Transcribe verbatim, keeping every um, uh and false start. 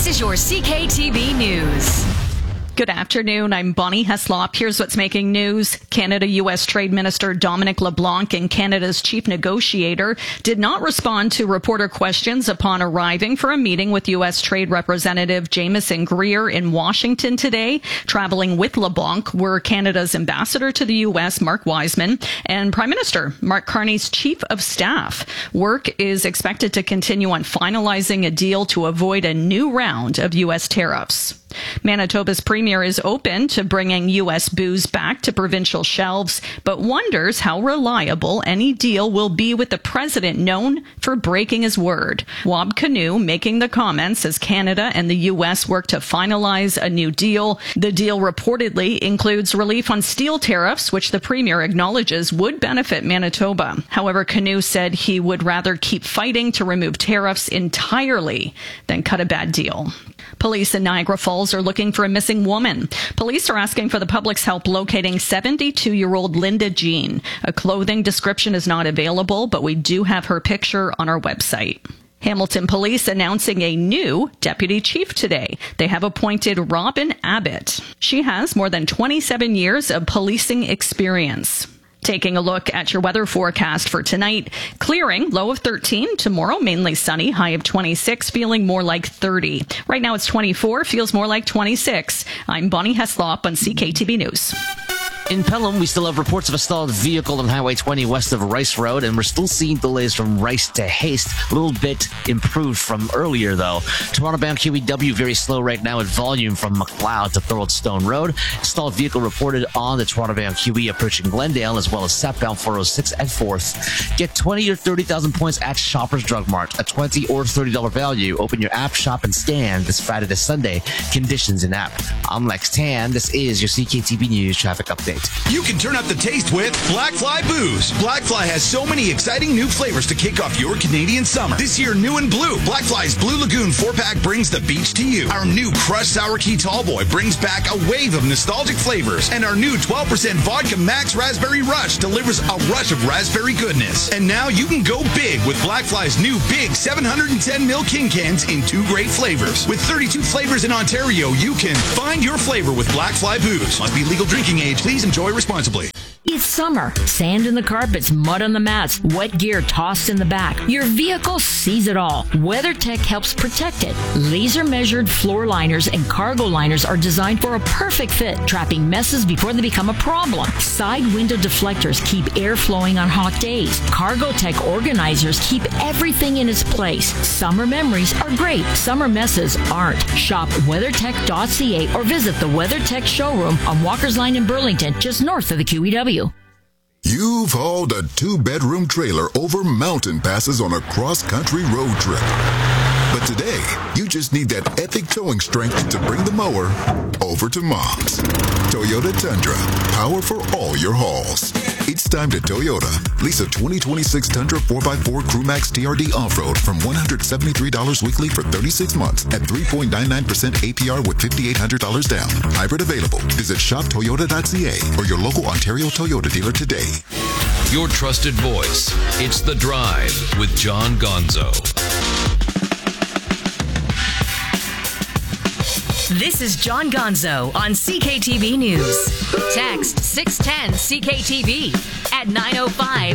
This is your C K T V News. Good afternoon. I'm Bonnie Heslop. Here's what's making news. Canada-U S Trade Minister Dominic LeBlanc and Canada's chief negotiator did not respond to reporter questions upon arriving for a meeting with U S Trade Representative Jameson Greer in Washington today. Traveling with LeBlanc were Canada's ambassador to the U S, Mark Wiseman, and Prime Minister Mark Carney's chief of staff. Work is expected to continue on finalizing a deal to avoid a new round of U S tariffs. Manitoba's premier is open to bringing U S booze back to provincial shelves, but wonders how reliable any deal will be with the president known for breaking his word. Wab Kinew making the comments as Canada and the U S work to finalize a new deal. The deal reportedly includes relief on steel tariffs, which the premier acknowledges would benefit Manitoba. However, Kinew said he would rather keep fighting to remove tariffs entirely than cut a bad deal. Police in Niagara Falls are looking for a missing woman. Police are asking for the public's help locating seventy-two-year-old Linda Jean. A clothing description is not available, but we do have her picture on our website. Hamilton Police announcing a new deputy chief today. They have appointed Robin Abbott. She has more than twenty-seven years of policing experience. Taking a look at your weather forecast for tonight. Clearing, low of thirteen. Tomorrow, mainly sunny, high of twenty-six, feeling more like thirty. Right now it's twenty-four, feels more like twenty-six. I'm Bonnie Heslop on C K T V News. In Pelham, we still have reports of a stalled vehicle on Highway twenty west of Rice Road, and we're still seeing delays from Rice to Haste. A little bit improved from earlier, though. Toronto-bound Q E W very slow right now at volume from McLeod to Thorold Stone Road. Stalled vehicle reported on the Toronto-bound Q E approaching Glendale, as well as southbound four oh six at fourth. Get twenty or thirty thousand points at Shoppers Drug Mart. A twenty or thirty dollars value. Open your app, shop, and stand this Friday to Sunday. Conditions in app. I'm Lex Tan. This is your C K T V News traffic update. You can turn up the taste with Blackfly Booze. Blackfly has so many exciting new flavors to kick off your Canadian summer. This year, new and blue, Blackfly's Blue Lagoon four-pack brings the beach to you. Our new Crushed Sour Key Tallboy brings back a wave of nostalgic flavors. And our new twelve percent Vodka Max Raspberry Rush delivers a rush of raspberry goodness. And now you can go big with Blackfly's new big seven hundred ten milliliter King cans in two great flavors. With thirty-two flavors in Ontario, you can find your flavor with Blackfly Booze. Must be legal drinking age. Please enjoy responsibly. It's summer. Sand in the carpets, mud on the mats, wet gear tossed in the back. Your vehicle sees it all. WeatherTech helps protect it. Laser measured floor liners and cargo liners are designed for a perfect fit, trapping messes before they become a problem. Side window deflectors keep air flowing on hot days. CargoTech organizers keep everything in its place. Summer memories are great. Summer messes aren't. Shop weathertech dot c a or visit the WeatherTech showroom on Walker's Line in Burlington, just north of the Q E W. You've hauled a two-bedroom trailer over mountain passes on a cross-country road trip. But today, you just need that epic towing strength to bring the mower over to Mom's. Toyota Tundra, power for all your hauls. It's time to Toyota. Lease a twenty twenty-six Tundra four by four CrewMax T R D Off-Road from one hundred seventy-three dollars weekly for thirty-six months at three point nine nine percent A P R with five thousand eight hundred dollars down. Hybrid available. Visit shop toyota dot c a or your local Ontario Toyota dealer today. Your trusted voice. It's The Drive with John Gonzo. This is John Gonzo on C K T V News. Text six ten C K T V at nine oh five.